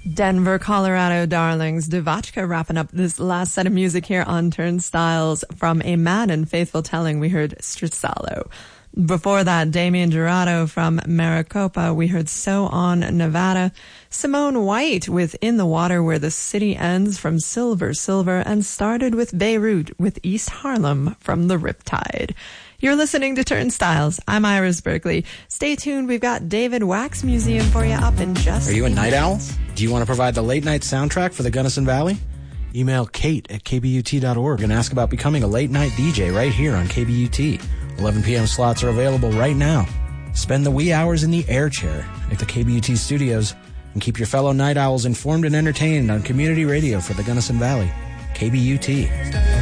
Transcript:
Denver, Colorado darlings, Devachka wrapping up this last set of music here on Turnstiles. From A Man in Faithful Telling, we heard Strisalo. Before that, Damian Jurado from Maricopa, we heard So On Nevada. Simone White with In the Water Where the City Ends from Silver Silver, and started with Beirut with East Harlem from the Riptide. You're listening to Turnstiles. I'm Iris Berkeley. Stay tuned. We've got David Wax Museum for you up in just... Are you a night owl? Do you want to provide the late night soundtrack for the Gunnison Valley? Email Kate at kbut.org and ask about becoming a late night DJ right here on KBUT. 11 p.m. slots are available right now. Spend the wee hours in the air chair at the KBUT studios and keep your fellow night owls informed and entertained on community radio for the Gunnison Valley. KBUT.